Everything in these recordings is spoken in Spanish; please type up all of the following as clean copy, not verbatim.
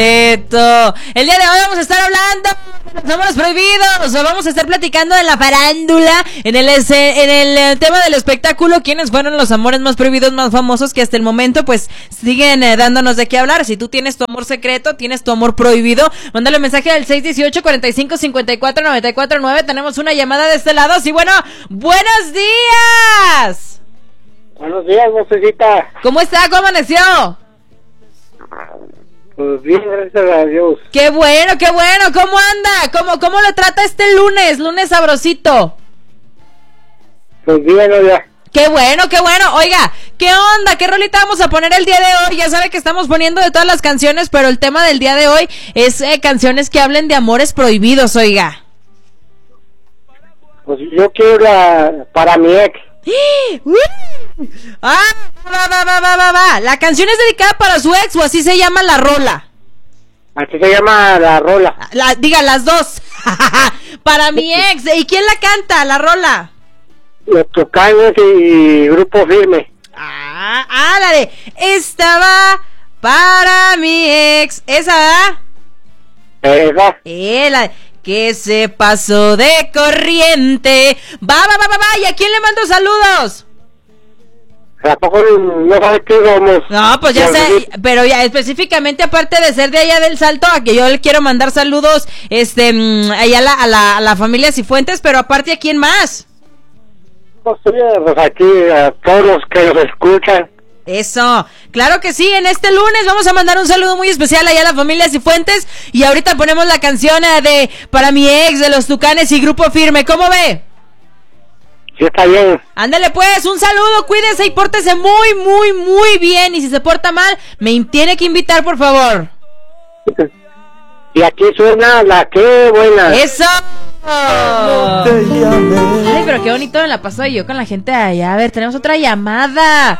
El día de hoy vamos a estar hablando de los amores prohibidos, vamos a estar platicando de la farándula, en el tema del espectáculo, quiénes fueron los amores más prohibidos, más famosos, que hasta el momento pues siguen dándonos de qué hablar. Si tú tienes tu amor secreto, tienes tu amor prohibido, mándale un mensaje al 618-45-54-94-9. Tenemos una llamada de este lado. Sí, bueno, buenos días. Buenos días, vocecita. ¿Cómo está? ¿Cómo amaneció? Pues bien, gracias a Dios. Qué bueno, qué bueno. ¿Cómo anda? ¿Cómo lo trata este lunes sabrosito? Pues bien, oiga. Qué bueno, qué bueno. Oiga, ¿qué onda? ¿Qué rolita vamos a poner el día de hoy? Ya sabe que estamos poniendo de todas las canciones, pero el tema del día de hoy es canciones que hablen de amores prohibidos, oiga. Pues yo quiero para mi ex. Va. ¿La canción es dedicada para su ex o así se llama la rola? Así se llama la rola. Diga las dos. Para mi ex. ¿Y quién la canta, la rola? Los Tucanes y Grupo Firme. La de esta va para mi ex. ¿Esa? Esa. La de que se pasó de corriente. Va. ¿Y a quién le mando saludos? Tampoco no sabes qué somos. No, pues ya sé, pero ya específicamente, aparte de ser de allá del Salto, a que yo le quiero mandar saludos, allá a la familia Cifuentes, pero aparte, ¿a quién más? Pues aquí a todos los que nos escuchan. Eso, claro que sí. En este lunes vamos a mandar un saludo muy especial allá a la familia Cifuentes, y ahorita ponemos la canción de Para mi ex, de los Tucanes y Grupo Firme. ¿Cómo ve? Sí, está bien. Ándale pues, un saludo, cuídese y pórtese muy, muy, muy bien. Y si se porta mal, me tiene que invitar, por favor. Y aquí suena la que buena. ¡Eso! Ay, pero qué bonito me la paso yo con la gente de allá. A ver, tenemos otra llamada.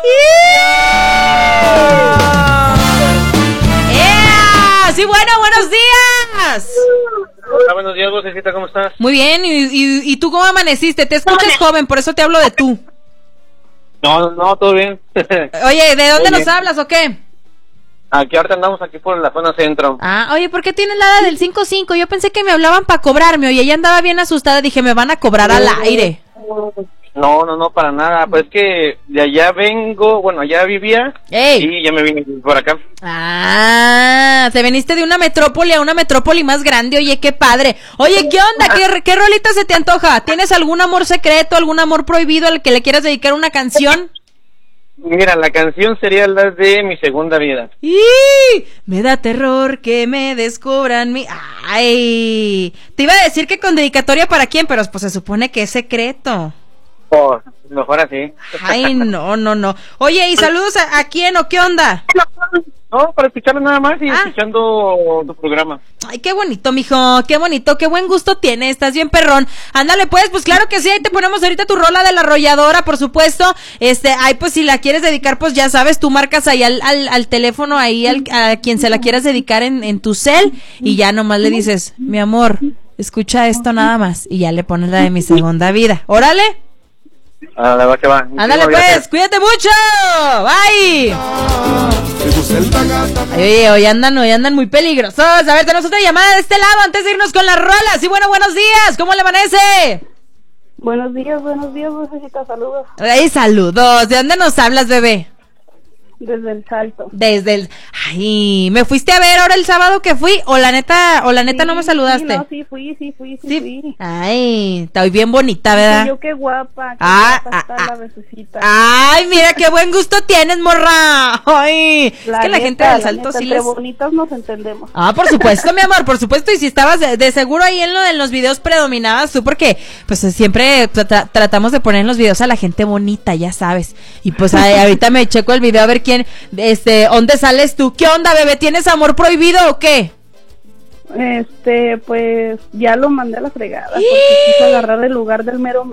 Sí, bueno, buenos días. Hola, buenos días, vocecita, ¿cómo estás? Muy bien, ¿y tú cómo amaneciste? Te escuchas joven, por eso te hablo de tú. No, todo bien. Oye, ¿de dónde nos hablas o qué? Aquí ahorita andamos aquí por la zona centro. Oye, ¿por qué tienes la del 5-5? Yo pensé que me hablaban para cobrarme, oye, ella andaba bien asustada, dije, me van a cobrar al aire. No, para nada, pues es que de allá vengo, bueno, allá vivía. ¡Ey! Y ya me vine por acá. Te viniste de una metrópoli a una metrópoli más grande, oye, qué padre. Oye, ¿qué onda? ¿Qué rolita se te antoja? ¿Tienes algún amor secreto, algún amor prohibido al que le quieras dedicar una canción? Mira, la canción sería la de Mi Segunda Vida. Me da terror que me descubran mi... Ay, te iba a decir que con dedicatoria para quién, pero pues se supone que es secreto. Oh, mejor así. Ay, no. Oye, ¿y saludos a quién o qué onda? No, para escucharlo nada más y escuchando tu programa. Ay, qué bonito, mijo, qué bonito, qué buen gusto tiene, estás bien perrón. Ándale pues claro que sí, ahí te ponemos ahorita tu rola de La Arrolladora, por supuesto. Pues si la quieres dedicar, pues ya sabes, tú marcas ahí al teléfono, ahí a quien se la quieras dedicar en tu cel, y ya nomás le dices, mi amor, escucha esto nada más, y ya le pones la de Mi Segunda Vida. ¡Órale! Va que va. Ándale pues, cuídate mucho. Bye. Oye, andan muy peligrosos. A ver, tenemos otra llamada de este lado antes de irnos con las rolas. Sí, bueno, buenos días. ¿Cómo le amanece? Buenos días, vocecita, saludos. Ay, saludos. ¿De dónde nos hablas, bebé? Desde el Salto. Ay, ¿me fuiste a ver ahora el sábado que fui? ¿O la neta no me saludaste? Sí, fui. Ay, está bien bonita, ¿verdad? Sí, yo qué guapa, está la bececita. Ay, mira qué buen gusto tienes, morra. Ay, es que la gente del Salto sí les... bonitas nos entendemos. Por supuesto, mi amor, por supuesto. Y si estabas de seguro ahí en los videos predominabas tú, porque pues siempre tratamos de poner en los videos a la gente bonita, ya sabes. Y pues ahorita me checo el video a ver quién, ¿dónde sales tú? ¿Qué onda, bebé? ¿Tienes amor prohibido o qué? Pues ya lo mandé a la fregada porque quiso agarrar el lugar del mero.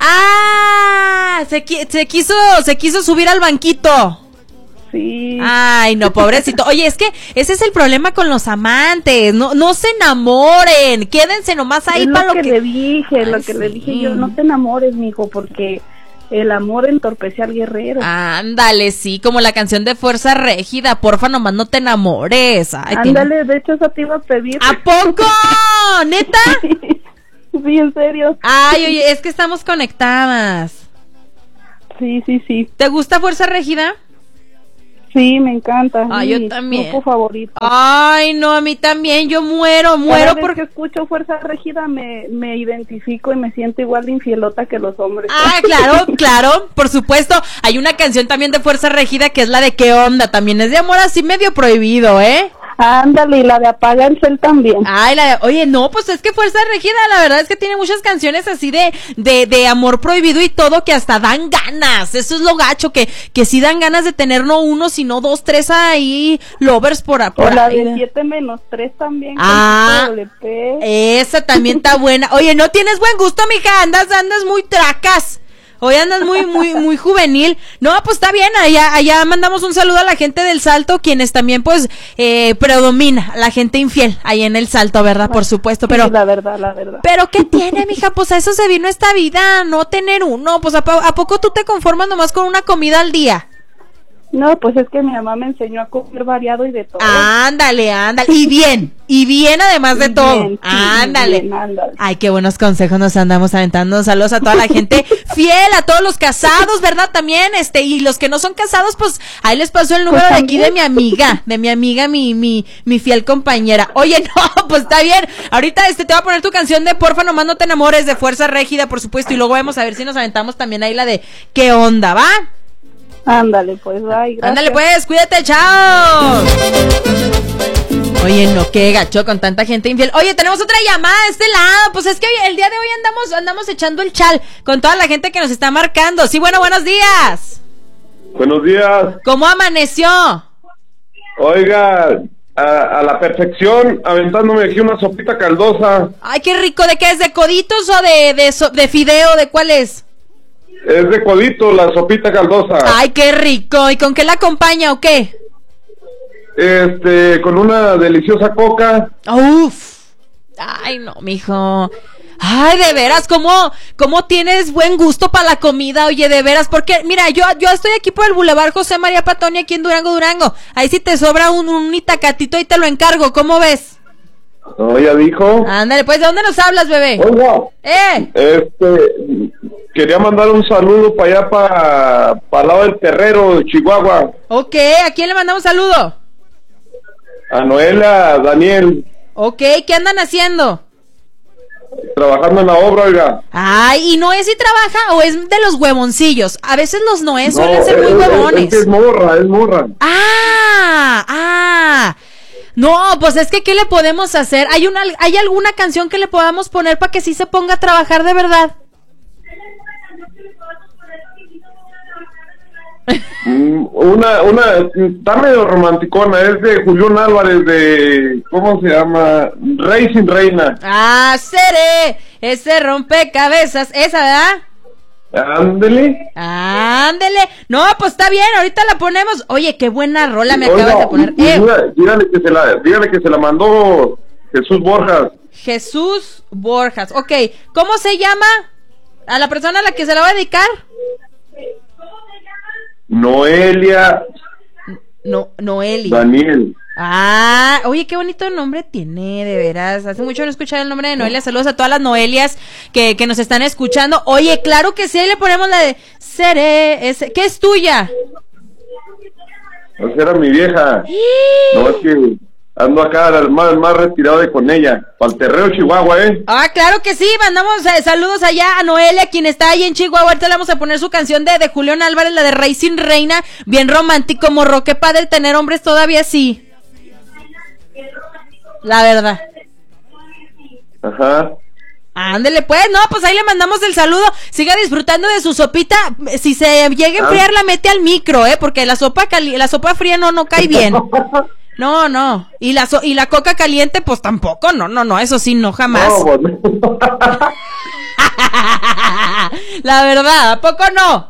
Se quiso subir al banquito. Sí. Ay, no, pobrecito. Oye, es que ese es el problema con los amantes. No se enamoren. Quédense nomás ahí para lo que le dije yo. No te enamores, mijo, porque el amor entorpece al guerrero. Ándale, sí, como la canción de Fuerza Régida, porfa, nomás no te enamores. Ay, Ándale, de hecho eso te iba a pedir. ¿A poco? ¿Neta? Sí, en serio. Ay, oye, es que estamos conectadas. Sí. ¿Te gusta Fuerza Régida? Sí, me encanta. Ay, yo también. Grupo favorito. Ay, no, a mí también, yo muero Cada vez porque... que escucho Fuerza Régida me identifico y me siento igual de infielota que los hombres. Ah, claro, por supuesto. Hay una canción también de Fuerza Régida que es la de ¿Qué onda? También es de amor así medio prohibido, ¿eh? Ándale, y la de Apaga el Cel también. Ay, oye, no, pues es que Fuerza Régida, la verdad es que tiene muchas canciones así de amor prohibido y todo que hasta dan ganas. Eso es lo gacho, que sí dan ganas de tener no uno, sino dos, tres ahí lovers por O la ahí. de 7-3 también. Ah, con WP. esa también está buena. Oye, no tienes buen gusto, mija, andas muy tracas. Hoy andas muy juvenil. No, pues está bien, allá mandamos un saludo a la gente del Salto, quienes también pues predomina la gente infiel ahí en el Salto, ¿verdad? Por supuesto, pero... Sí, la verdad. Pero ¿qué tiene, mija? Pues a eso se vino esta vida, no tener uno. Pues ¿a poco tú te conformas nomás con una comida al día? No, pues es que mi mamá me enseñó a comer variado y de todo. Ándale. Y bien además de todo. Bien, sí, ándale. bien, ándale. Ay, qué buenos consejos nos andamos aventando. Saludos a toda la gente fiel, a todos los casados, ¿verdad? También, y los que no son casados, pues ahí les pasó el número de aquí de mi amiga, mi fiel compañera. Oye, no, pues está bien. Ahorita te voy a poner tu canción de Porfa, nomás no te enamores, de Fuerza Régida, por supuesto, y luego vamos a ver si nos aventamos también ahí la de ¿Qué onda? ¿Va? Ándale, pues, bye, gracias. Ándale, pues, cuídate, chao. Oye, no, qué gacho con tanta gente infiel. Oye, tenemos otra llamada de este lado. Pues es que el día de hoy andamos echando el chal con toda la gente que nos está marcando. Sí, bueno, buenos días. Buenos días. ¿Cómo amaneció? Oiga, a la perfección, aventándome aquí una sopita caldosa. Ay, qué rico. ¿De qué es? ¿De coditos o de fideo? ¿De cuál es? Es de codito, la sopita caldosa. Ay, qué rico. ¿Y con qué la acompaña o qué? Con una deliciosa coca. Uf. Ay, no, mijo. Ay, de veras, ¿cómo tienes buen gusto para la comida? Oye, de veras, porque, mira, yo estoy aquí por el Boulevard José María Patoni, aquí en Durango. Ahí si te sobra un itacatito, ahí te lo encargo, ¿cómo ves? No, ya dijo. Ándale, pues, ¿de dónde nos hablas, bebé? Oiga, quería mandar un saludo para allá, para el lado del Terrero, Chihuahua. Ok, ¿a quién le mandamos saludo? A Noelia, a Daniel. Ok, ¿qué andan haciendo? Trabajando en la obra, oiga. Ay, ¿y Noé sí trabaja o es de los huevoncillos? A veces los Noé suelen ser muy huevones. Es morra. No, pues es que ¿qué le podemos hacer? ¿Hay alguna canción que le podamos poner para que sí se ponga a trabajar de verdad? Está medio romanticona, es de Julián Álvarez, de, ¿cómo se llama? Rey sin reina. Ah, seré ese rompecabezas, esa, ¿verdad? Ándele. No, pues está bien, ahorita la ponemos. Oye, qué buena rola me acabas de poner. Dígale que se la mandó Jesús Borjas. Jesús Borjas, ok. ¿Cómo se llama a la persona a la que se la va a dedicar? Noelia. Noeli. Daniel. Ah, oye, qué bonito nombre tiene, de veras. Hace mucho no escuchaba el nombre de Noelia. Saludos a todas las Noelias que nos están escuchando. Oye, claro que sí, ahí le ponemos la de Seré, ¿qué es tuya? Esa era mi vieja. No, es que ando acá más retirado de con ella. Para el Terrero, Chihuahua, Ah, claro que sí, mandamos saludos allá a Noelia, quien está ahí en Chihuahua. Ahorita le vamos a poner su canción de Julián Álvarez, la de Rey sin reina. Bien romántico, morro, qué padre tener hombres todavía así. La verdad. Ajá. Ándele pues, no, pues ahí le mandamos el saludo. Siga disfrutando de su sopita. Si se llega a enfriar, la mete al micro, porque la sopa fría no cae bien. No. Y la coca caliente, pues tampoco, no, eso sí, no, jamás. No, bueno. La verdad, ¿a poco no?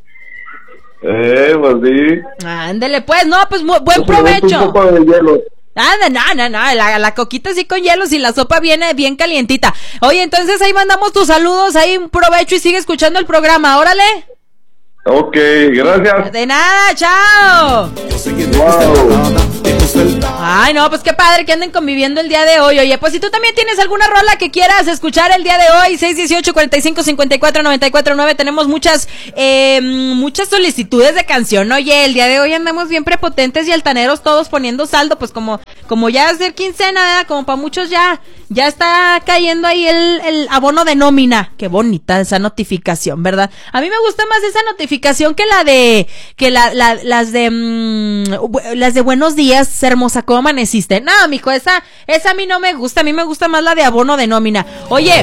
Pues sí. Ándele pues, no, pues buen provecho. Un poco de hielo. No, la coquita así con hielos y la sopa viene bien calientita. Oye, entonces ahí mandamos tus saludos, ahí un provecho y sigue escuchando el programa, órale. Ok, gracias. De nada, chao. Wow. Ay, no, pues qué padre que anden conviviendo el día de hoy. Oye, pues si tú también tienes alguna rola que quieras escuchar el día de hoy, 618-45-54-94-9, tenemos muchas solicitudes de canción. Oye, el día de hoy andamos bien prepotentes y altaneros todos poniendo saldo, pues como ya va a ser quincena, ¿verdad? Como para muchos ya está cayendo ahí el abono de nómina. Qué bonita esa notificación, ¿verdad? A mí me gusta más esa notificación que las de buenos días, hermosa, ¿cómo amaneciste? No, mijo, esa a mí no me gusta, a mí me gusta más la de abono de nómina. Oye,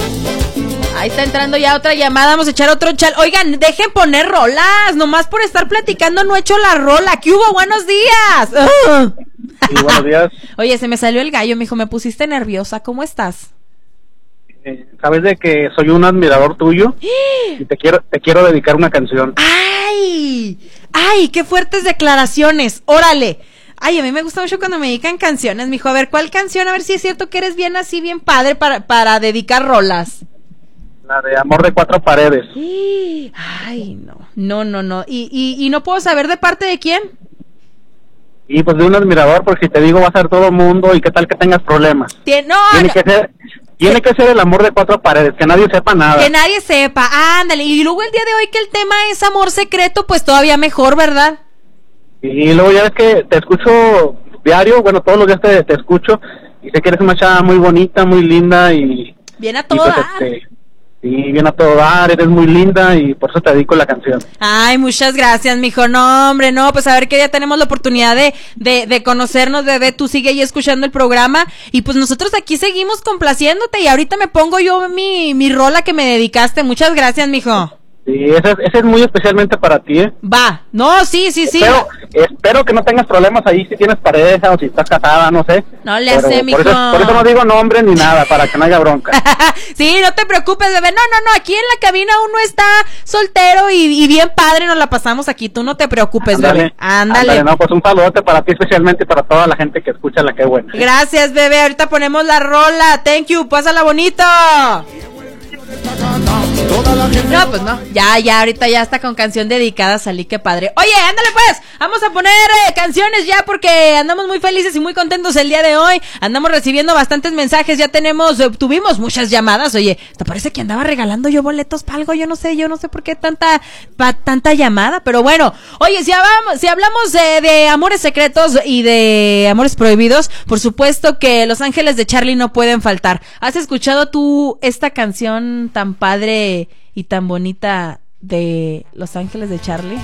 ahí está entrando ya otra llamada, vamos a echar otro chal. Oigan, dejen poner rolas, nomás por estar platicando no he hecho la rola. ¿Qué hubo? Buenos días. Sí, buenos días. Oye, se me salió el gallo, mijo, me pusiste nerviosa, ¿cómo estás? Sabes de que soy un admirador tuyo y te quiero dedicar una canción. ¡Ay! ¡Qué fuertes declaraciones! ¡Órale! Ay, a mí me gusta mucho cuando me dedican canciones, mijo. A ver, ¿cuál canción? A ver si es cierto que eres bien así, bien padre para dedicar rolas. La de Amor de Cuatro Paredes. Ay, no. ¿Y no puedo saber de parte de quién? Y pues de un admirador, porque si te digo va a ser todo mundo y qué tal que tengas problemas. Tiene que ser el amor de cuatro paredes, que nadie sepa nada. Que nadie sepa, ándale. Y luego el día de hoy que el tema es amor secreto, pues todavía mejor, ¿verdad? Y luego ya ves que te escucho diario, bueno, todos los días te escucho, y sé que eres una chava muy bonita, muy linda y... Bien a todo pues, dar. Y bien a todo dar, eres muy linda y por eso te dedico la canción. Ay, muchas gracias, mijo. No, hombre, no, pues a ver que ya tenemos la oportunidad de conocernos, bebé. Tú sigue ahí escuchando el programa y pues nosotros aquí seguimos complaciéndote y ahorita me pongo yo mi rola que me dedicaste. Muchas gracias, mijo. Sí, ese es muy especialmente para ti, ¿eh? Va, no, sí. Espero que no tengas problemas ahí si tienes pareja o si estás casada, no sé. No le hace, mijo. Por eso no digo nombre ni nada, para que no haya bronca. Sí, no te preocupes, bebé. No, aquí en la cabina uno está soltero y bien padre, nos la pasamos aquí. Tú no te preocupes, bebé. Ándale. No, pues un saludote para ti especialmente y para toda la gente que escucha La Qué Buena. Gracias, bebé. Ahorita ponemos la rola. Thank you. Pásala bonito. No, pues no, ya ahorita ya está con canción dedicada, salí, qué padre. Oye, ándale pues, vamos a poner canciones ya porque andamos muy felices y muy contentos el día de hoy. Andamos recibiendo bastantes mensajes, ya tuvimos muchas llamadas. Oye, ¿te parece que andaba regalando yo boletos para algo? Yo no sé por qué tanta llamada, pero bueno. Oye, si hablamos de amores secretos y de amores prohibidos, por supuesto que Los Ángeles de Charlie no pueden faltar. ¿Has escuchado tú esta canción tan padre y tan bonita de Los Ángeles de Charlie?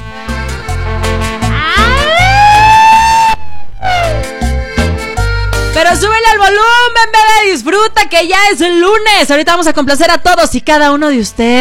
Pero súbele al volumen, bebé, disfruta que ya es el lunes. Ahorita vamos a complacer a todos y cada uno de ustedes.